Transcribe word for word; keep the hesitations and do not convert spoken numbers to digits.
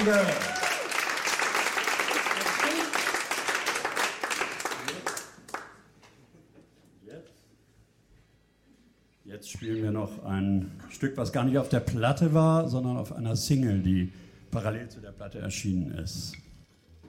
Runde. Jetzt spielen wir noch ein Stück, was gar nicht auf der Platte war, sondern auf einer Single, die parallel zu der Platte erschienen ist.